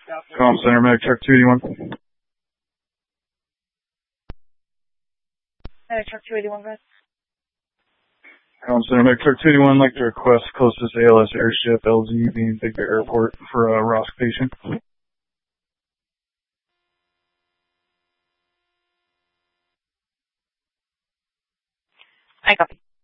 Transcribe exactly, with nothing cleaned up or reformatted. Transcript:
Comm Center, Medic Truck two eighty-one. Medic Truck two eighty-one, guys. Comm Center, Medic Truck two eighty-one, like to request closest A L S airship, L Z, being Big Bear Airport, for a R O S C patient. I copy.